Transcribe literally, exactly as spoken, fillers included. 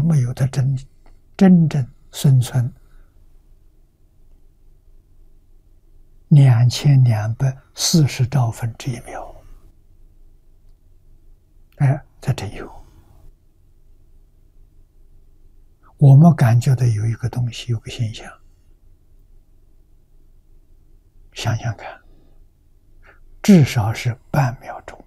没有它真真正生存两千两百四十兆分之一秒。哎，这真有。我们感觉到有一个东西，有个现象，想想看，至少是半秒钟。